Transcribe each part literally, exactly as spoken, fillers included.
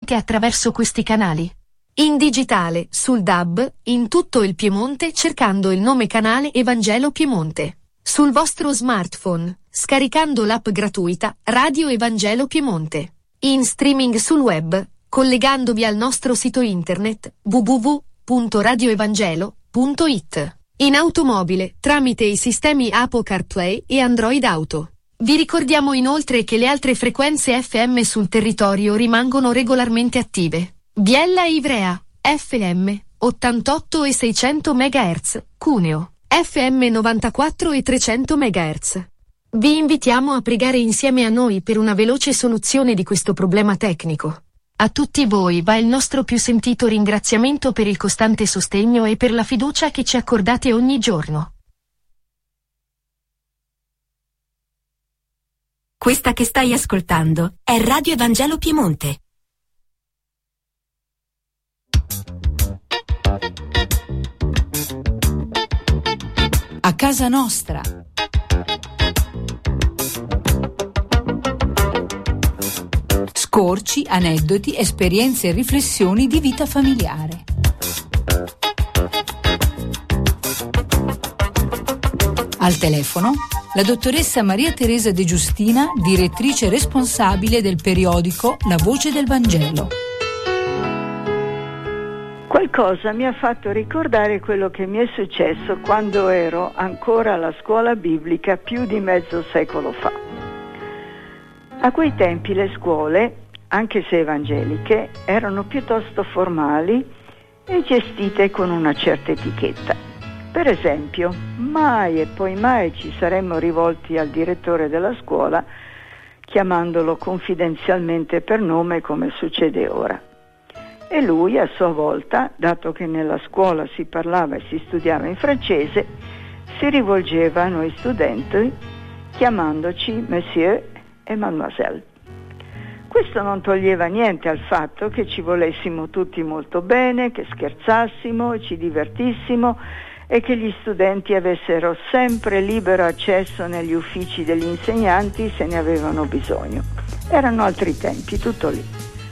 seguite attraverso questi canali. In digitale, sul D A B, in tutto il Piemonte cercando il nome canale Evangelo Piemonte. Sul vostro smartphone, scaricando l'app gratuita Radio Evangelo Piemonte. In streaming sul web, collegandovi al nostro sito internet w w w punto radio evangelo punto i t. In automobile, tramite i sistemi Apple CarPlay e Android Auto. Vi ricordiamo inoltre che le altre frequenze F M sul territorio rimangono regolarmente attive. Biella e Ivrea, F M, ottantotto e seicento megahertz, Cuneo, F M novantaquattro e trecento megahertz. Vi invitiamo a pregare insieme a noi per una veloce soluzione di questo problema tecnico. A tutti voi va il nostro più sentito ringraziamento per il costante sostegno e per la fiducia che ci accordate ogni giorno. Questa che stai ascoltando è Radio Evangelo Piemonte. A casa nostra. Scorci, aneddoti, esperienze e riflessioni di vita familiare. Al telefono la dottoressa Maria Teresa De Giustina, direttrice responsabile del periodico La Voce del Vangelo. Qualcosa mi ha fatto ricordare quello che mi è successo quando ero ancora alla scuola biblica più di mezzo secolo fa. A quei tempi le scuole, anche se evangeliche, erano piuttosto formali e gestite con una certa etichetta. Per esempio, mai e poi mai ci saremmo rivolti al direttore della scuola chiamandolo confidenzialmente per nome come succede ora. E lui, a sua volta, dato che nella scuola si parlava e si studiava in francese, si rivolgeva a noi studenti chiamandoci Monsieur e Mademoiselle. Questo non toglieva niente al fatto che ci volessimo tutti molto bene, che scherzassimo e ci divertissimo e che gli studenti avessero sempre libero accesso negli uffici degli insegnanti se ne avevano bisogno. Erano altri tempi, tutto lì.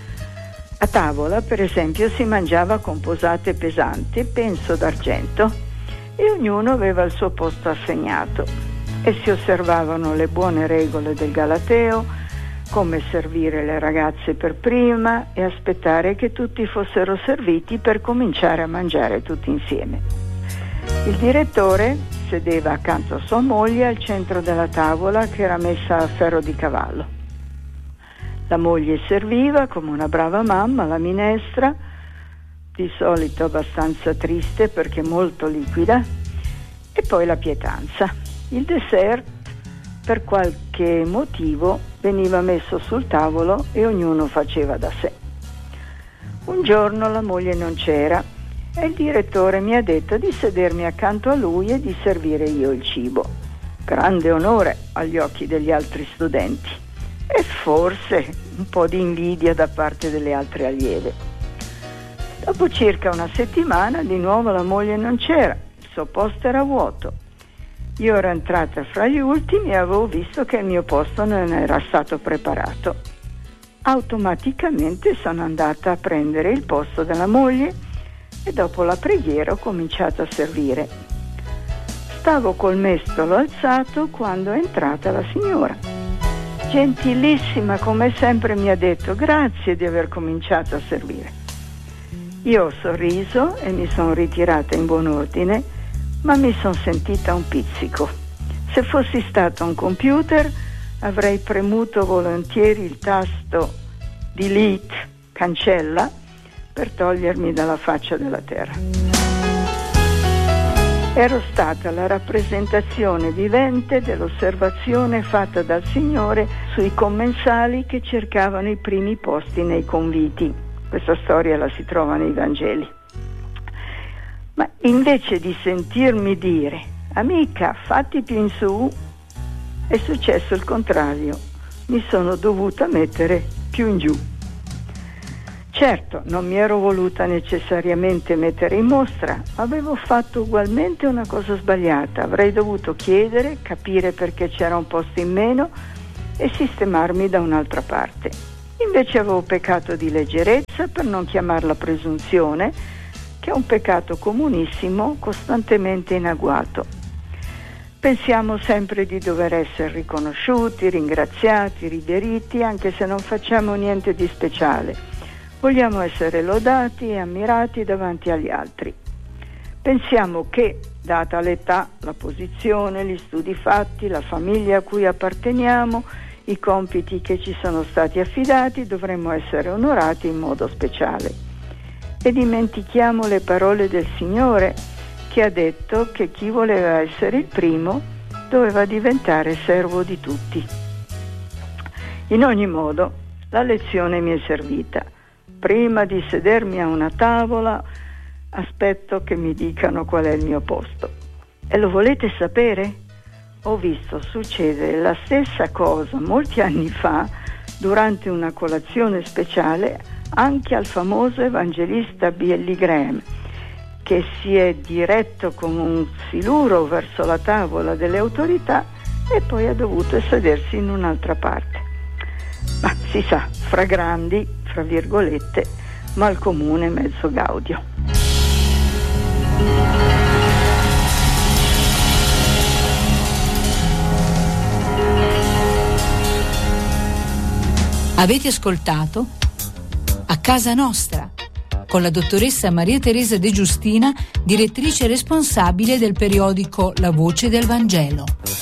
A tavola, per esempio, si mangiava con posate pesanti, penso d'argento, e ognuno aveva il suo posto assegnato e si osservavano le buone regole del Galateo, come servire le ragazze per prima e aspettare che tutti fossero serviti per cominciare a mangiare tutti insieme. Il direttore sedeva accanto a sua moglie al centro della tavola che era messa a ferro di cavallo. La moglie serviva come una brava mamma la minestra, di solito abbastanza triste perché molto liquida, e poi la pietanza. Il dessert, per qualche motivo, veniva messo sul tavolo e ognuno faceva da sé. Un giorno la moglie non c'era e il direttore mi ha detto di sedermi accanto a lui e di servire io il cibo. Grande onore agli occhi degli altri studenti e forse un po' di invidia da parte delle altre allieve. Dopo circa una settimana di nuovo la moglie non c'era, il suo posto era vuoto. Io ero entrata fra gli ultimi e avevo visto che il mio posto non era stato preparato. Automaticamente sono andata a prendere il posto della moglie e dopo la preghiera ho cominciato a servire. Stavo col mestolo alzato quando è entrata la signora. Gentilissima come sempre mi ha detto grazie di aver cominciato a servire. Io ho sorriso e mi sono ritirata in buon ordine, ma mi sono sentita un pizzico. Se fossi stato un computer avrei premuto volentieri il tasto delete, cancella, per togliermi dalla faccia della terra. Ero stata la rappresentazione vivente dell'osservazione fatta dal Signore sui commensali che cercavano i primi posti nei conviti. Questa storia la si trova nei Vangeli. Ma invece di sentirmi dire amica, fatti più in su, è successo il contrario. Mi sono dovuta mettere più in giù. Certo, non mi ero voluta necessariamente mettere in mostra, ma avevo fatto ugualmente una cosa sbagliata. Avrei dovuto chiedere, capire perché c'era un posto in meno e sistemarmi da un'altra parte. Invece avevo peccato di leggerezza, per non chiamarla presunzione, che è un peccato comunissimo costantemente in agguato. Pensiamo sempre di dover essere riconosciuti, ringraziati, riveriti, anche se non facciamo niente di speciale. Vogliamo essere lodati e ammirati davanti agli altri. Pensiamo che, data l'età, la posizione, gli studi fatti, la famiglia a cui apparteniamo, i compiti che ci sono stati affidati, dovremmo essere onorati in modo speciale. E dimentichiamo le parole del Signore, che ha detto che chi voleva essere il primo doveva diventare servo di tutti. In ogni modo, la lezione mi è servita. Prima di sedermi a una tavola, aspetto che mi dicano qual è il mio posto. E lo volete sapere? Ho visto succedere la stessa cosa molti anni fa durante una colazione speciale anche al famoso evangelista Billy Graham, che si è diretto con un siluro verso la tavola delle autorità e poi ha dovuto sedersi in un'altra parte. Ma si sa, fra grandi, fra virgolette, ma al comune mezzo gaudio. Avete ascoltato A Casa Nostra con la dottoressa Maria Teresa De Giustina, direttrice responsabile del periodico La Voce del Vangelo.